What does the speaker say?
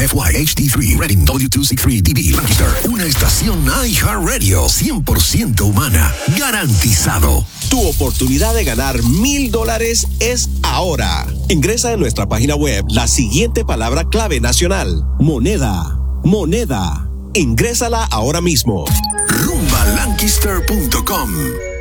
FY HD3 Reading W263DB Lancaster. Una estación iHeartRadio 100% humana. Garantizado. Tu oportunidad de ganar $1,000 es ahora. Ingresa en nuestra página web la siguiente palabra clave nacional: moneda. Moneda. Ingrésala ahora mismo. RumbaLancaster.com